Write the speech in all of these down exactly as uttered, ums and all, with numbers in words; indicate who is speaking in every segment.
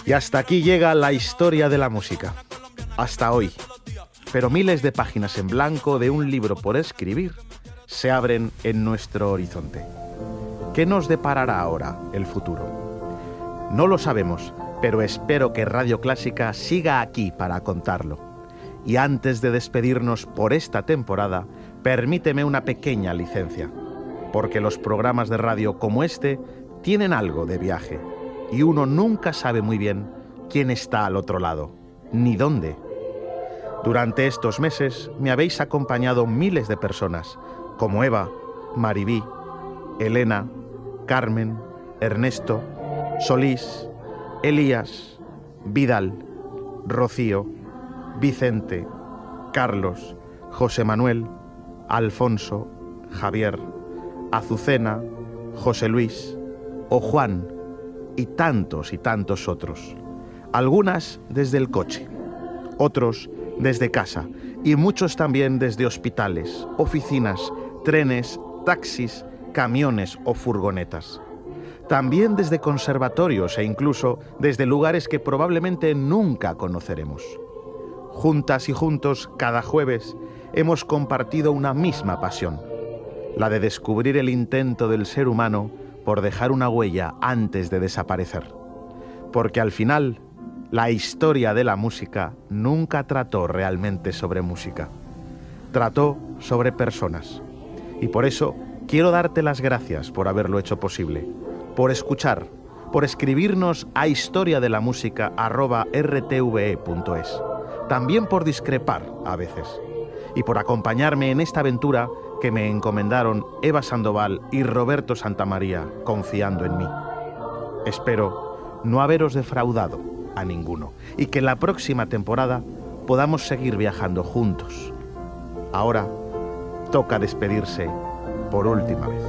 Speaker 1: Y hasta aquí llega la historia de la música. Hasta hoy. Pero miles de páginas en blanco de un libro por escribir se abren en nuestro horizonte. ¿Qué nos deparará ahora el futuro? No lo sabemos, pero espero que Radio Clásica siga aquí para contarlo. Y antes de despedirnos por esta temporada, permíteme una pequeña licencia, porque los programas de radio como este tienen algo de viaje, y uno nunca sabe muy bien quién está al otro lado, ni dónde. Durante estos meses me habéis acompañado miles de personas, como Eva, Maribí, Elena, Carmen, Ernesto, Solís, Elías, Vidal, Rocío, Vicente, Carlos, José Manuel, Alfonso, Javier, Azucena, José Luis o Juan y tantos y tantos otros. Algunas desde el coche, otros desde casa y muchos también desde hospitales, oficinas, trenes, taxis, camiones o furgonetas. También desde conservatorios e incluso desde lugares que probablemente nunca conoceremos. Juntas y juntos, cada jueves, hemos compartido una misma pasión, la de descubrir el intento del ser humano por dejar una huella antes de desaparecer. Porque al final, la historia de la música nunca trató realmente sobre música. Trató sobre personas. Y por eso quiero darte las gracias por haberlo hecho posible, por escuchar, por escribirnos a historiadelamúsica arroba r t v e punto es. También por discrepar a veces, y por acompañarme en esta aventura que me encomendaron Eva Sandoval y Roberto Santamaría, confiando en mí. Espero no haberos defraudado a ninguno, y que en la próxima temporada podamos seguir viajando juntos. Ahora toca despedirse por última vez.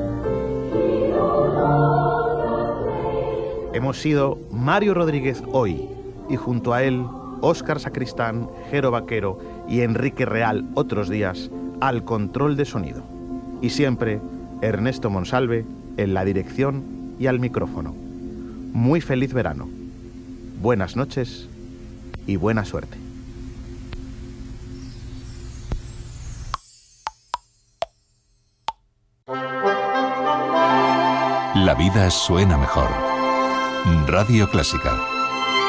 Speaker 1: Hemos sido Mario Rodríguez hoy, y junto a él Óscar Sacristán, Jero Vaquero y Enrique Real otros días al control de sonido. Y siempre Ernesto Monsalve en la dirección y al micrófono. Muy feliz verano. Buenas noches y buena suerte.
Speaker 2: La vida suena mejor. Radio Clásica.